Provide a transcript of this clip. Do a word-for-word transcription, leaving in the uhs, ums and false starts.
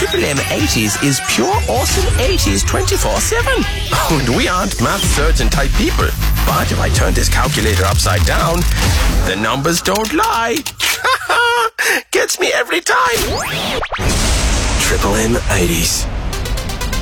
Triple M eighties is pure awesome eighties twenty-four seven. Oh, and we aren't math surgeon type people. But if I turn this calculator upside down, the numbers don't lie. Gets me every time. Triple M eighties.